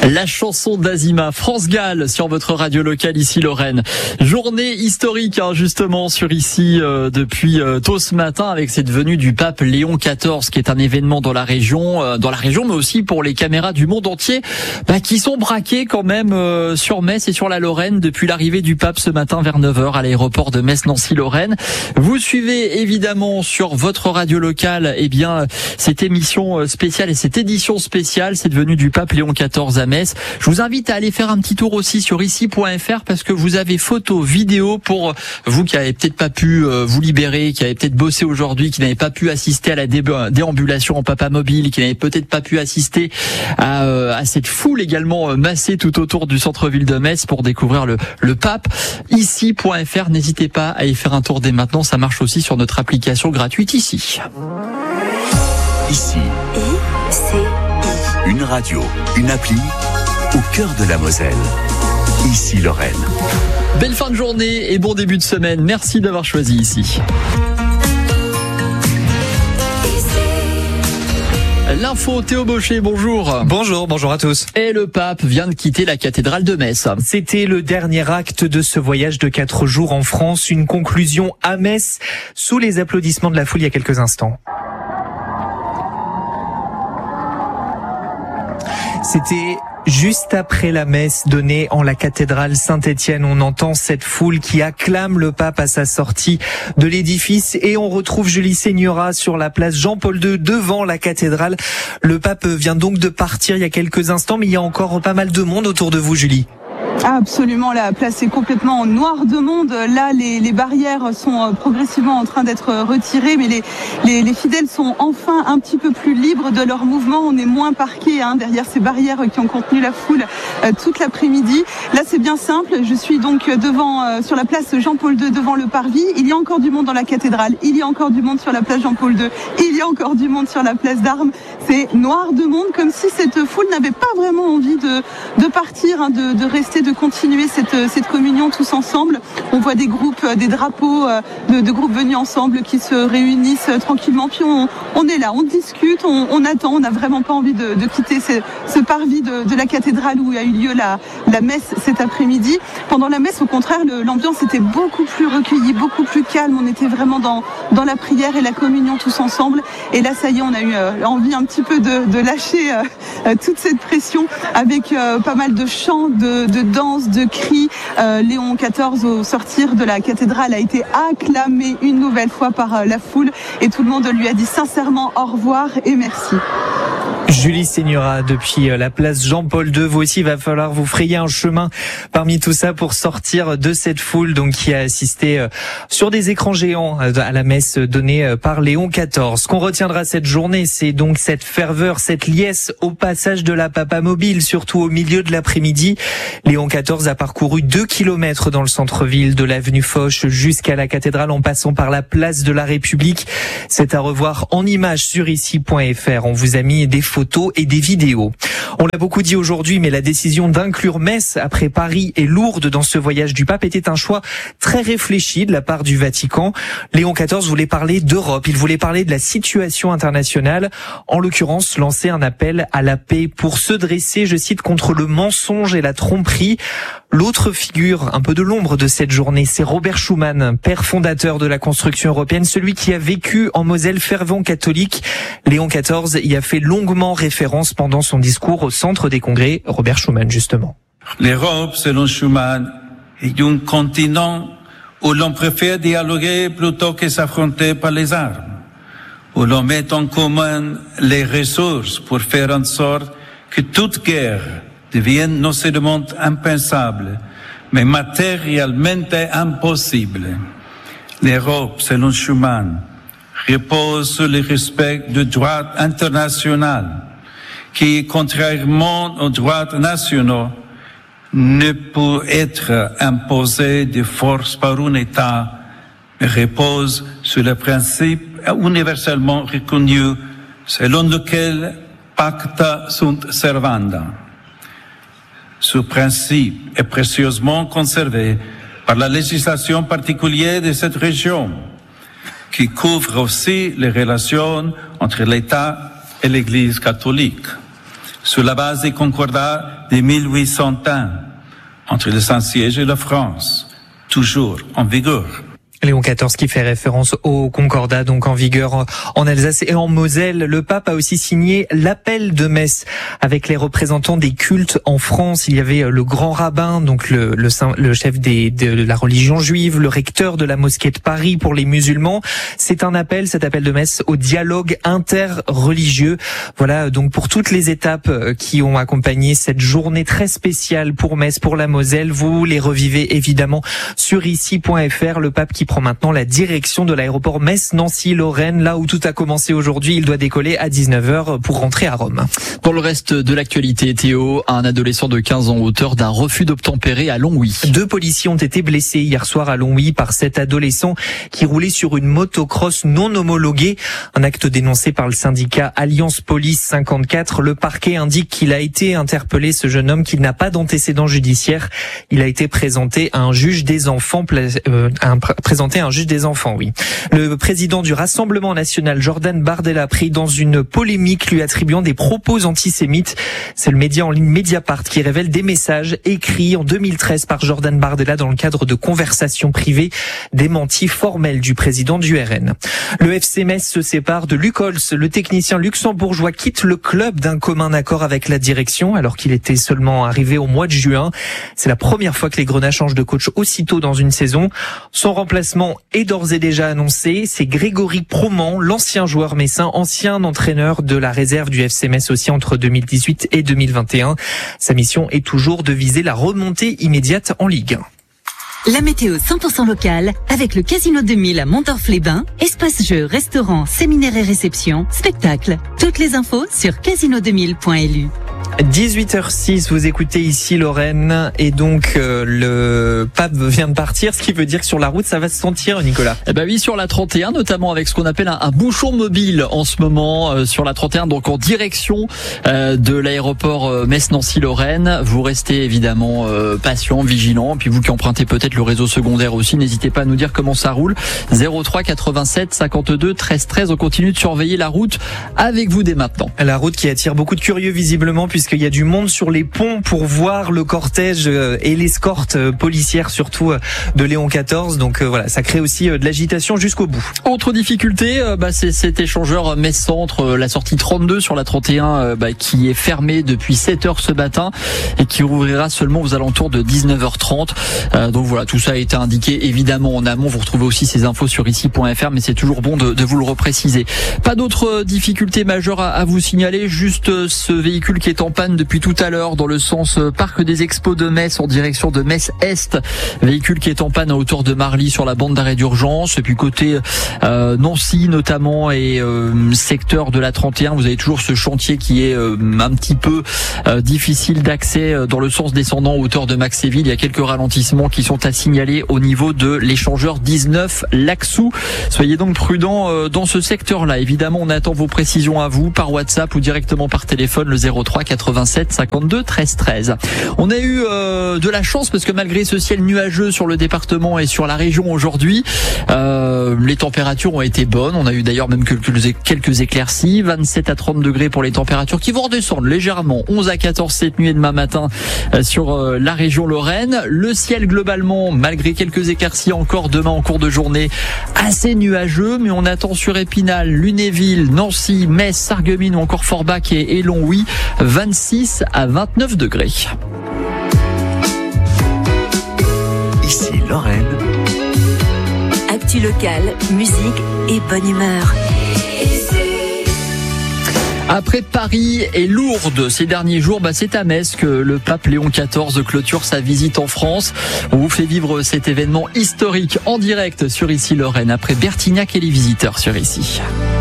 La chanson d'Azima, France Gall sur votre radio locale ici Lorraine. Journée historique justement sur ici depuis tôt ce matin avec cette venue du pape Léon XIV qui est un événement dans la région mais aussi pour les caméras du monde entier qui sont braquées quand même sur Metz et sur la Lorraine depuis l'arrivée du pape ce matin vers 9h à l'aéroport de Metz-Nancy-Lorraine. Vous suivez évidemment sur votre radio locale cette émission spéciale et cette édition spéciale, cette venue du pape Léon XIV à Metz. Je vous invite à aller faire un petit tour aussi sur ici.fr parce que vous avez photos, vidéos pour vous qui avez peut-être pas pu vous libérer, qui avez peut-être bossé aujourd'hui, qui n'avez pas pu assister à la déambulation en papa mobile, qui n'avez peut-être pas pu assister à cette foule également massée tout autour du centre-ville de Metz pour découvrir le pape. Ici.fr, n'hésitez pas à y faire un tour dès maintenant, ça marche aussi sur notre application gratuite ici. Ici, une radio, une appli au cœur de la Moselle. Ici Lorraine. Belle fin de journée et bon début de semaine. Merci d'avoir choisi ici. L'info, Théo Baucher, bonjour. Bonjour à tous. Et le pape vient de quitter la cathédrale de Metz. C'était le dernier acte de ce voyage de 4 jours en France. Une conclusion à Metz, sous les applaudissements de la foule il y a quelques instants. C'était juste après la messe donnée en la cathédrale Saint-Étienne. On entend cette foule qui acclame le pape à sa sortie de l'édifice et on retrouve Julie Seigneura sur la place Jean-Paul II devant la cathédrale. Le pape vient donc de partir il y a quelques instants, mais il y a encore pas mal de monde autour de vous, Julie. Absolument, la place est complètement en noir de monde. Là, les barrières sont progressivement en train d'être retirées, mais les fidèles sont enfin un petit peu plus libres de leur mouvement. On est moins parqués derrière ces barrières qui ont contenu la foule toute l'après-midi. Là, c'est bien simple. Je suis donc sur la place Jean-Paul II, devant le parvis. Il y a encore du monde dans la cathédrale. Il y a encore du monde sur la place Jean-Paul II. Il y a encore du monde sur la place d'Armes. C'est noir de monde, comme si cette foule n'avait pas vraiment envie de partir, de rester, de continuer cette communion tous ensemble. On voit des groupes, des drapeaux de groupes venus ensemble qui se réunissent tranquillement. Puis on est là, on discute, on attend. On n'a vraiment pas envie de quitter ce parvis de la cathédrale où a eu lieu la messe cet après-midi. Pendant la messe, au contraire, l'ambiance était beaucoup plus recueillie, beaucoup plus calme. On était vraiment dans la prière et la communion tous ensemble. Et là, ça y est, on a eu envie un petit peu de lâcher toute cette pression avec pas mal de chants, de danse, de cris. Léon XIV, au sortir de la cathédrale, a été acclamé une nouvelle fois par la foule et tout le monde lui a dit sincèrement au revoir et merci. Julie Seigneura depuis la place Jean-Paul II. Vous aussi, il va falloir vous frayer un chemin parmi tout ça pour sortir de cette foule qui a assisté sur des écrans géants à la messe donnée par Léon XIV. Ce qu'on retiendra cette journée, c'est donc cette ferveur, cette liesse au passage de la papa mobile, surtout au milieu de l'après-midi. Léon XIV a parcouru 2 kilomètres dans le centre-ville, de l'avenue Foch jusqu'à la cathédrale en passant par la place de la République. C'est à revoir en images sur ici.fr. On vous a mis des photos et des vidéos. On l'a beaucoup dit aujourd'hui, mais la décision d'inclure Metz après Paris et Lourdes dans ce voyage du pape était un choix très réfléchi de la part du Vatican. Léon XIV voulait parler d'Europe, il voulait parler de la situation internationale, en l'occurrence lancer un appel à la paix pour se dresser, je cite, contre le mensonge et la tromperie. L'autre figure un peu de l'ombre de cette journée, c'est Robert Schuman, père fondateur de la construction européenne, celui qui a vécu en Moselle, fervent catholique. Léon XIV y a fait longuement référence pendant son discours au centre des congrès. Robert Schuman, justement. L'Europe, selon Schuman, est un continent où l'on préfère dialoguer plutôt que s'affronter par les armes, où l'on met en commun les ressources pour faire en sorte que toute guerre devienne non seulement impensable, mais matériellement impossible. L'Europe, selon Schuman, repose sur le respect du droit international, qui, contrairement aux droits nationaux, ne peut être imposé de force par un État, mais repose sur le principe universellement reconnu selon lequel pacta sunt servanda. Ce principe est précieusement conservé par la législation particulière de cette région, qui couvre aussi les relations entre l'État et l'Église catholique. sur la base des concordats de 1801 entre le Saint-Siège et la France, toujours en vigueur. Léon XIV qui fait référence au concordat donc en vigueur en Alsace et en Moselle. Le pape a aussi signé l'appel de Metz avec les représentants des cultes en France. Il y avait le grand rabbin, donc le chef de la religion juive, le recteur de la mosquée de Paris pour les musulmans. C'est un appel, cet appel de Metz, au dialogue interreligieux. Voilà donc pour toutes les étapes qui ont accompagné cette journée très spéciale pour Metz, pour la Moselle. Vous les revivez évidemment sur ici.fr. Le pape qui prend maintenant la direction de l'aéroport Metz-Nancy-Lorraine, là où tout a commencé aujourd'hui. Il doit décoller à 19h pour rentrer à Rome. Dans le reste de l'actualité, Théo, un adolescent de 15 ans auteur d'un refus d'obtempérer à Longwy. 2 policiers ont été blessés hier soir à Longwy par cet adolescent qui roulait sur une motocross non homologuée. Un acte dénoncé par le syndicat Alliance Police 54. Le parquet indique qu'il a été interpellé, ce jeune homme, qu'il n'a pas d'antécédent judiciaire. Il a été présenté à un juge des enfants, oui. Le président du Rassemblement national, Jordan Bardella, pris dans une polémique lui attribuant des propos antisémites. C'est le média en ligne Mediapart qui révèle des messages écrits en 2013 par Jordan Bardella dans le cadre de conversations privées, démentis formels du président du RN. Le FC Metz se sépare de Luc Holz. Le technicien luxembourgeois quitte le club d'un commun accord avec la direction alors qu'il était seulement arrivé au mois de juin. C'est la première fois que les Grenats changent de coach aussitôt dans une saison. Son remplacement est d'ores et déjà annoncé. C'est Grégory Proman, l'ancien joueur messin, ancien entraîneur de la réserve du FC Metz aussi entre 2018 et 2021. Sa mission est toujours de viser la remontée immédiate en Ligue 1. La météo 100% locale avec le Casino 2000 à Montorf-les-Bains. Espace jeux, restaurants, séminaires et réceptions, spectacles. Toutes les infos sur casino2000.lu. 18h06, vous écoutez ici Lorraine et donc le pape vient de partir, ce qui veut dire que sur la route ça va se sentir, Nicolas. Eh ben oui, sur la 31 notamment avec ce qu'on appelle un bouchon mobile en ce moment sur la 31, donc en direction de l'aéroport Metz-Nancy-Lorraine. Vous restez évidemment patient, vigilant, puis vous qui empruntez peut-être le réseau secondaire aussi, n'hésitez pas à nous dire comment ça roule. 03 87 52 13 13, on continue de surveiller la route avec vous dès maintenant. La route qui attire beaucoup de curieux visiblement puisqu'il y a du monde sur les ponts pour voir le cortège et l'escorte policière surtout de Léon XIV. Donc voilà, ça crée aussi de l'agitation jusqu'au bout. Autre difficulté, c'est cet échangeur Metz-Centre, la sortie 32 sur la 31 qui est fermée depuis 7h ce matin et qui rouvrira seulement aux alentours de 19h30. Donc voilà, tout ça a été indiqué évidemment en amont. Vous retrouvez aussi ces infos sur ici.fr, mais c'est toujours bon de vous le repréciser. Pas d'autres difficultés majeures à vous signaler, juste ce véhicule qui est en panne depuis tout à l'heure dans le sens Parc des Expos de Metz en direction de Metz-Est. Véhicule qui est en panne à hauteur de Marly sur la bande d'arrêt d'urgence. Et puis côté Nancy notamment et secteur de la 31, vous avez toujours ce chantier qui est un petit peu difficile d'accès dans le sens descendant à hauteur de Maxéville. Il y a quelques ralentissements qui sont à signaler au niveau de l'échangeur 19 Laxou. Soyez donc prudents dans ce secteur-là. Évidemment, on attend vos précisions à vous par WhatsApp ou directement par téléphone, le 03 87 52 13 13. On a eu de la chance parce que malgré ce ciel nuageux sur le département et sur la région aujourd'hui, les températures ont été bonnes. On a eu d'ailleurs même quelques éclaircies, 27 à 30 degrés pour les températures qui vont redescendre légèrement, 11 à 14 cette nuit et demain matin sur la région Lorraine. Le ciel globalement, malgré quelques éclaircies encore demain en cours de journée, assez nuageux, mais on attend sur Épinal, Lunéville, Nancy, Metz, Sarreguemines ou encore Forbach et Longwy, 26 à 29 degrés. Ici Lorraine. Actu locale, musique et bonne humeur. Après Paris et Lourdes ces derniers jours, c'est à Metz que le pape Léon XIV clôture sa visite en France. On vous fait vivre cet événement historique en direct sur Ici Lorraine après Bertignac et les visiteurs sur Ici.